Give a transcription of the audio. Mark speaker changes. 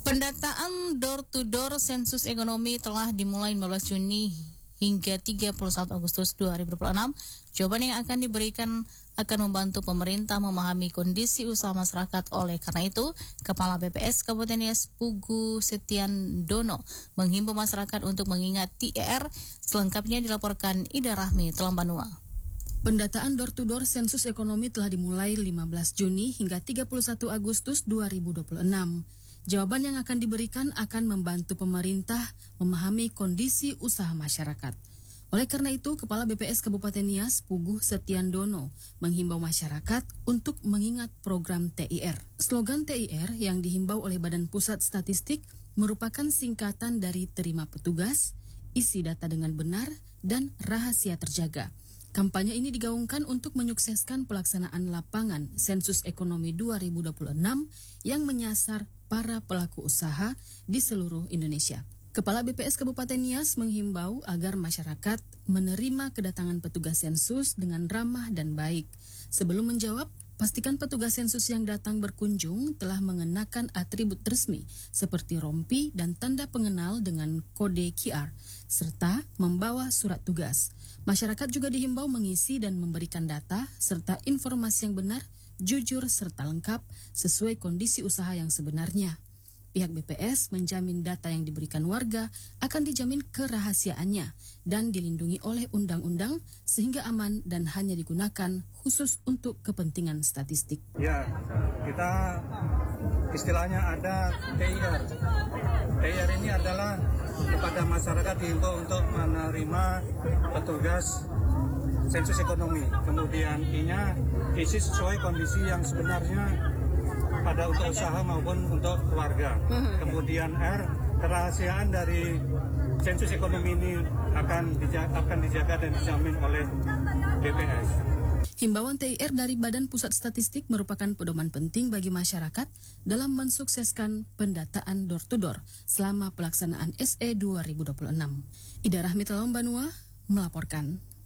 Speaker 1: Pendataan door-to-door sensus ekonomi telah dimulai 15 Juni hingga 31 Agustus 2026. Jawaban yang akan diberikan akan membantu pemerintah memahami kondisi usaha masyarakat. Oleh karena itu, Kepala BPS Kabupaten Nias Pugu Setiandono menghimbau masyarakat untuk mengingat TER. Selengkapnya dilaporkan Ida Rahmi Telambanua.
Speaker 2: Pendataan door-to-door sensus ekonomi telah dimulai 15 Juni hingga 31 Agustus 2026. Jawaban yang akan diberikan akan membantu pemerintah memahami kondisi usaha masyarakat. Oleh karena itu, Kepala BPS Kabupaten Nias Pugu Setiandono menghimbau masyarakat untuk mengingat program TIR. Slogan TIR yang dihimbau oleh Badan Pusat Statistik merupakan singkatan dari terima petugas, isi data dengan benar, dan rahasia terjaga. Kampanye ini digaungkan untuk menyukseskan pelaksanaan lapangan sensus ekonomi 2026 yang menyasar para pelaku usaha di seluruh Indonesia. Kepala BPS Kabupaten Nias menghimbau agar masyarakat menerima kedatangan petugas sensus dengan ramah dan baik. Sebelum menjawab, pastikan petugas sensus yang datang berkunjung telah mengenakan atribut resmi seperti rompi dan tanda pengenal dengan kode QR, serta membawa surat tugas. Masyarakat juga dihimbau mengisi dan memberikan data serta informasi yang benar, jujur serta lengkap sesuai kondisi usaha yang sebenarnya. Pihak BPS menjamin data yang diberikan warga akan dijamin kerahasiaannya dan dilindungi oleh undang-undang sehingga aman dan hanya digunakan khusus untuk kepentingan statistik.
Speaker 3: Ya, kita istilahnya ada TIR. TIR ini adalah kepada masyarakat dihimbau untuk menerima petugas sensus ekonomi. Kemudian I-nya isi sesuai kondisi yang sebenarnya pada untuk usaha maupun untuk keluarga. Kemudian R, kerahasiaan dari sensus ekonomi ini akan dijaga dan dijamin oleh BPS.
Speaker 2: Himbauan TIR dari Badan Pusat Statistik merupakan pedoman penting bagi masyarakat dalam mensukseskan pendataan door-to-door selama pelaksanaan SE 2026. Ida Rahmi Telambanua melaporkan.